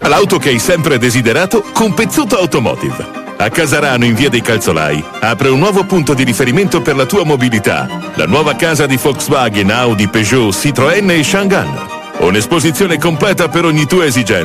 L'auto che hai sempre desiderato con Pezzuto Automotive. A Casarano, in via dei Calzolai, apre un nuovo punto di riferimento per la tua mobilità. La nuova casa di Volkswagen, Audi, Peugeot, Citroën e Chang'an. Un'esposizione completa per ogni tua esigenza.